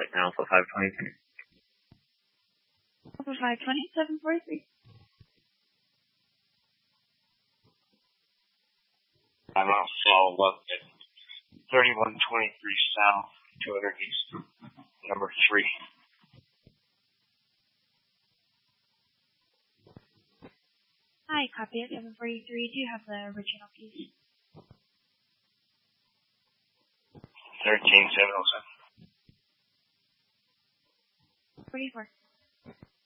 Alpha 523. Alpha 520, 743. I'm out follow up at 3123 South, 200 East, number 3. Hi, copy at 743. Do you have the original piece? 13707. 44.